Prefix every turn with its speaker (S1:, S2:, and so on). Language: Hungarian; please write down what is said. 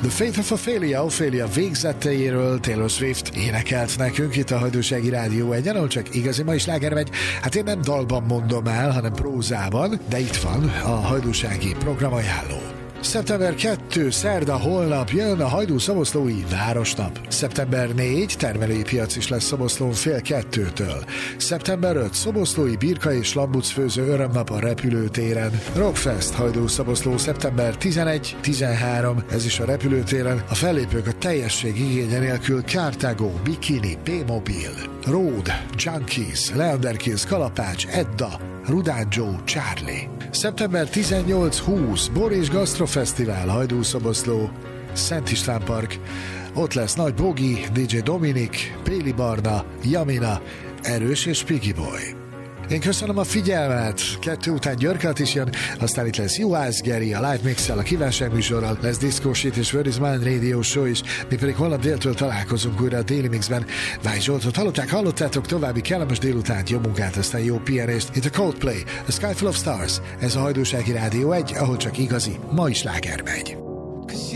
S1: The Fate of Ophelia végzetteiről Taylor Swift énekelt nekünk itt a Hajdúsági Rádió egyen, ahol csak igazi mai sláger megy. Hát én nem dalban mondom el, hanem prózában, de itt van a Hajdúsági programajánló. Szeptember 2, szerda, holnap jön a Hajdú-Szoboszlói Városnap. Szeptember 4, termelői piac is lesz Szoboszlón fél 2-től. Szeptember 5, Szoboszlói birka és lambuc főző örömnap a repülőtéren. Rockfest Hajdú-Szoboszló szeptember 11, 13, ez is a repülőtéren. A fellépők a teljesség igénye nélkül Cartago, Bikini, P-Mobil, Road, Junkies, Leander Kills, Kalapács, Edda, Rudán Joe, Charlie. Szeptember 18-20, Bor és Gasztrofesztivál, Hajdú-Szoboszló, Szent István Park. Ott lesz Nagy Bogi, DJ Dominik, Péli Barna, Jamina, Erős és Piggy Boy. Én köszönöm a figyelmet, 2 után Györkölt is jön, aztán itt lesz Juhász Geri, a Live Mix-el, a kívánságműsorral, lesz Disco Shit és Word is Mine Radio Show is, mi pedig holnap déltől találkozunk újra a Daily Mixben. Vágy Zsoltot hallottátok, további kellemes délutánt, jó munkát, aztán jó pihenést. Itt a Coldplay, a Sky Full of Stars, ez a Hajdúsági Rádió 1, ahol csak igazi, mai sláger megy.